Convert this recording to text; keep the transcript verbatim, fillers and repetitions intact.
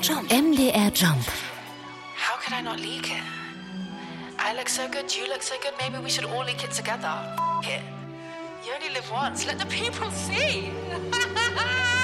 Jump. M D R Jump. How could I not leak it? I look so good, you look so good, maybe we should all leak it together. F- it. You only live once, let the people see.